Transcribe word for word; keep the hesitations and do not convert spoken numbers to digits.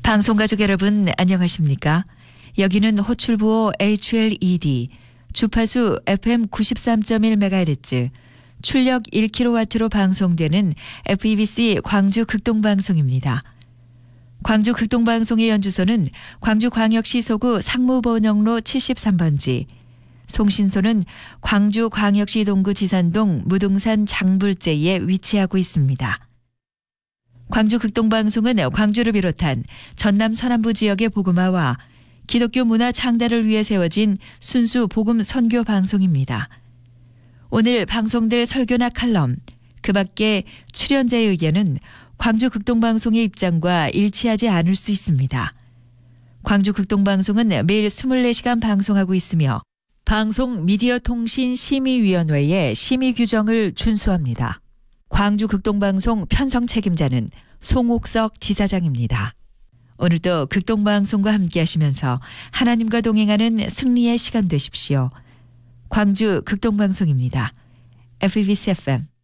방송가족 여러분 안녕하십니까? 여기는 호출부호 에이치엘이디, 주파수 에프엠 구십삼 점 일 메가헤르츠, 출력 일 킬로와트로 방송되는 에프이비씨 광주 극동방송입니다. 광주 극동방송의 연주소는 광주광역시 소구 상무번영로 칠십삼 번지, 송신소는 광주광역시 동구 지산동 무등산 장불제에 위치하고 있습니다. 광주 극동방송은 광주를 비롯한 전남 서남부 지역의 복음화와 기독교 문화 창달을 위해 세워진 순수 복음 선교 방송입니다. 오늘 방송될 설교나 칼럼, 그 밖에 출연자의 의견은 광주 극동방송의 입장과 일치하지 않을 수 있습니다. 광주 극동방송은 매일 이십사 시간 방송하고 있으며 방송 미디어 통신 심의위원회의 심의 규정을 준수합니다. 광주 극동방송 편성 책임자는 송옥석 지사장입니다. 오늘도 극동방송과 함께 하시면서 하나님과 동행하는 승리의 시간 되십시오. 광주 극동방송입니다. 에프이비씨 에프엠